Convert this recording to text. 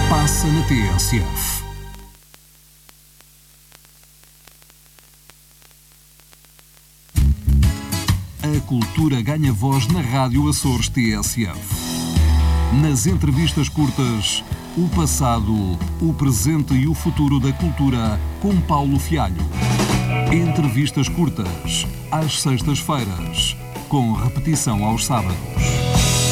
Passa na TSF. A cultura ganha voz na Rádio Açores TSF. Nas entrevistas curtas, o passado, o presente e o futuro da cultura com Paulo Fialho. Entrevistas curtas, às sextas-feiras, com repetição aos sábados.